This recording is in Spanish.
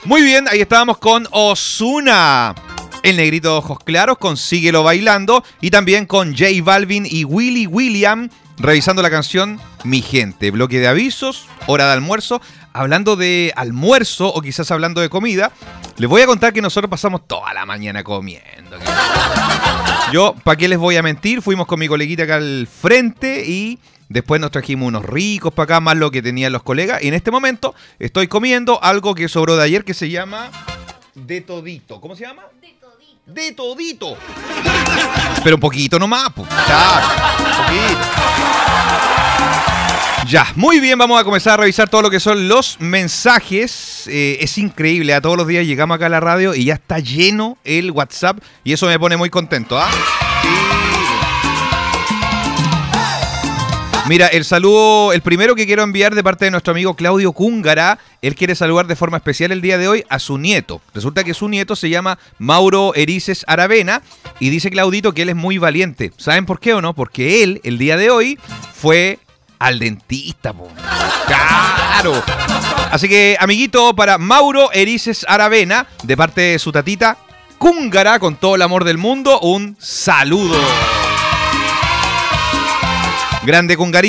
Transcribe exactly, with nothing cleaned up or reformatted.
Muy bien, ahí estábamos con Ozuna. El negrito de ojos claros con Síguelo Bailando. Y también con J Balvin y Willy William revisando la canción Mi Gente. Bloque de avisos, hora de almuerzo. Hablando de almuerzo o quizás hablando de comida, les voy a contar que nosotros pasamos toda la mañana comiendo. Yo, ¿para qué les voy a mentir? Fuimos con mi coleguita acá al frente y después nos trajimos unos ricos para acá, más lo que tenían los colegas. Y en este momento estoy comiendo algo que sobró de ayer que se llama De Todito. ¿Cómo se llama? De Todito. De Todito. Pero un poquito nomás, pues. Claro, un poquito. Ya, muy bien, vamos a comenzar a revisar todo lo que son los mensajes. Eh, es increíble, a todos los días llegamos acá a la radio y ya está lleno el WhatsApp y eso me pone muy contento, ¿ah? Sí. Mira, el saludo, el primero que quiero enviar de parte de nuestro amigo Claudio Cúngara, él quiere saludar de forma especial el día de hoy a su nieto. Resulta que su nieto se llama Mauro Erices Aravena y dice Claudito que él es muy valiente. ¿Saben por qué o no? Porque él, el día de hoy, fue al dentista, po. ¡Claro! Así que, amiguito, para Mauro Erices Aravena, de parte de su tatita Cúngara, con todo el amor del mundo, un saludo. Grande Cungarita.